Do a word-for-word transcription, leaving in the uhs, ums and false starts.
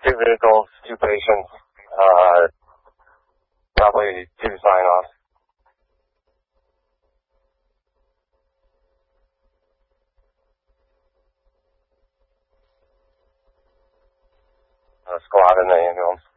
Two vehicles, two patients, uh, probably two sign-offs. A squad in the ambulance.